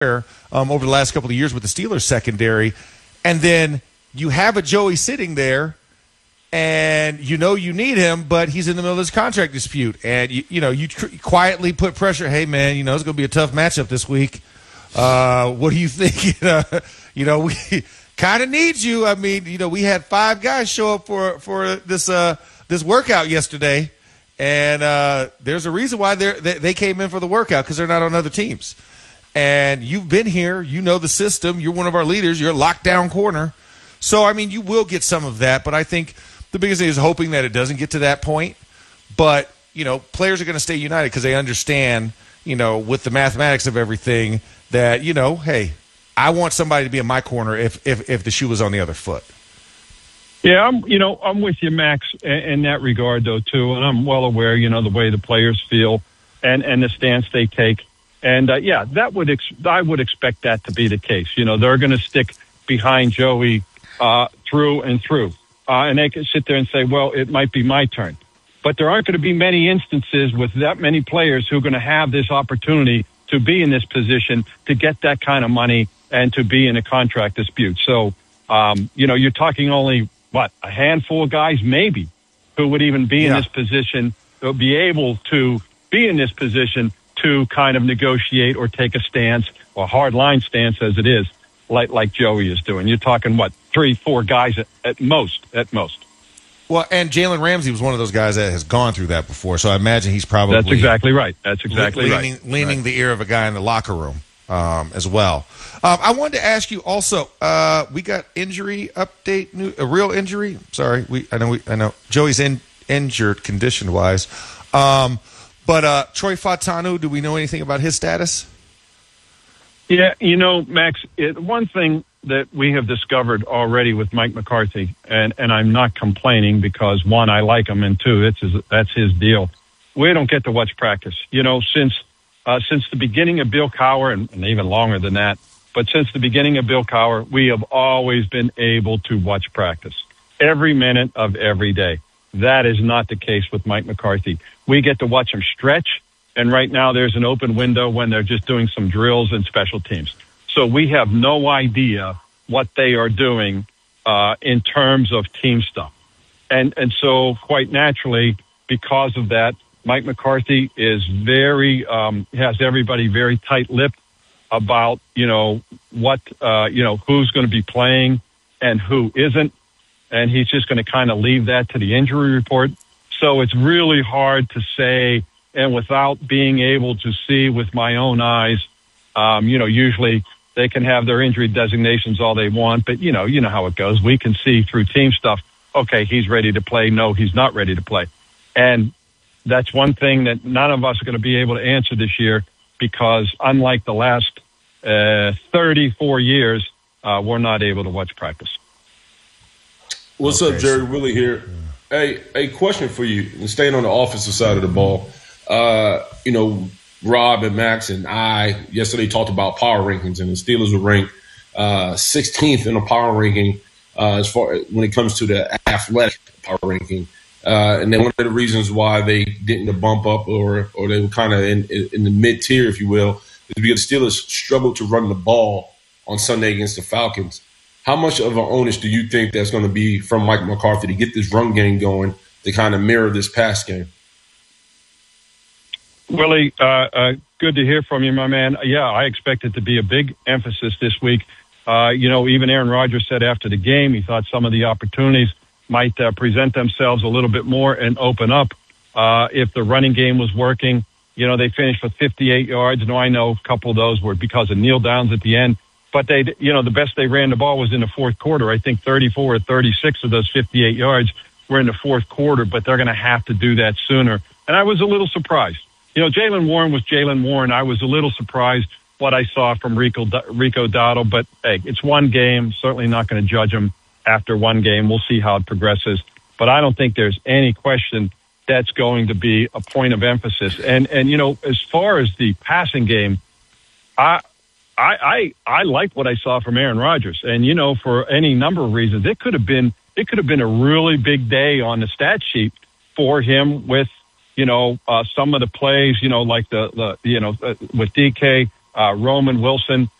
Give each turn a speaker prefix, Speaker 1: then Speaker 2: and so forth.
Speaker 1: over the last couple of years with the Steelers secondary, and then you have a Joey sitting there, and you need him, but he's in the middle of this contract dispute, and you quietly put pressure. Hey man, it's going to be a tough matchup this week. What do you think? We kind of need you. I mean, we had 5 guys show up for this workout yesterday, and there's a reason why they came in for the workout, because they're not on other teams. And you've been here, the system. You're one of our leaders. You're a lockdown corner. So, I mean, you will get some of that. But I think the biggest thing is hoping that it doesn't get to that point. But, players are going to stay united because they understand, with the mathematics of everything that, hey, I want somebody to be in my corner if the shoe was on the other foot.
Speaker 2: Yeah, I'm with you, Max, in that regard, though, too. And I'm well aware, the way the players feel and the stance they take. And, I would expect that to be the case. They're going to stick behind Joey through and through. And they can sit there and say, well, it might be my turn. But there aren't going to be many instances with that many players who are going to have this opportunity to be in this position, to get that kind of money, and to be in a contract dispute. So, you're talking only, a handful of guys maybe who would even be in this position, be able to be in this position to kind of negotiate or take a stance, or a hard line stance as it is, like Joey is doing. You're talking, 3-4 guys at most.
Speaker 1: Well, and Jalen Ramsey was one of those guys that has gone through that before, so I imagine he's probably...
Speaker 2: That's exactly right.
Speaker 1: Leaning the ear of a guy in the locker room as well. I wanted to ask you also, we got injury update, a real injury. Sorry, I know Joey's injured condition-wise. But Troy Fautanu, do we know anything about his status?
Speaker 2: Yeah, Max, one thing that we have discovered already with Mike McCarthy, and I'm not complaining because, one, I like him, and two, that's his deal. We don't get to watch practice. Since the beginning of Bill Cowher, and even longer than that, but since the beginning of Bill Cowher, we have always been able to watch practice every minute of every day. That is not the case with Mike McCarthy. We get to watch him stretch, and right now there's an open window when they're just doing some drills and special teams. So we have no idea what they are doing in terms of team stuff. And so quite naturally, because of that, Mike McCarthy is has everybody very tight-lipped about, what, who's going to be playing and who isn't. And he's just going to kind of leave that to the injury report. So it's really hard to say, and without being able to see with my own eyes, usually they can have their injury designations all they want, but you know how it goes. We can see through team stuff, okay, he's ready to play. No, he's not ready to play. And that's one thing that none of us are going to be able to answer this year, because unlike the last 34 years, we're not able to watch practice.
Speaker 3: What's up, Jerry? Willie here. Hey, a question for you, and staying on the offensive side of the ball. Rob and Max and I yesterday talked about power rankings, and the Steelers were ranked 16th in the power ranking as far when it comes to the athletic power ranking. And then one of the reasons why they didn't bump up or they were kind of in the mid tier, if you will, is because the Steelers struggled to run the ball on Sunday against the Falcons. How much of an onus do you think that's going to be from Mike McCarthy to get this run game going to kind of mirror this pass game?
Speaker 2: Willie, good to hear from you, my man. Yeah, I expect it to be a big emphasis this week. Even Aaron Rodgers said after the game he thought some of the opportunities might present themselves a little bit more and open up if the running game was working. They finished with 58 yards. Now, I know a couple of those were because of kneel downs at the end. But the best they ran the ball was in the fourth quarter. I think 34 or 36 of those 58 yards were in the fourth quarter, but they're going to have to do that sooner. And I was a little surprised. Jaylen Warren was Jaylen Warren. I was a little surprised what I saw from Rico Dowdle, but hey, it's one game. Certainly not going to judge him after one game. We'll see how it progresses. But I don't think there's any question that's going to be a point of emphasis. And as far as the passing game, I liked what I saw from Aaron Rodgers. And, for any number of reasons, it could have been a really big day on the stat sheet for him with, some of the plays, like with DK, Roman Wilson.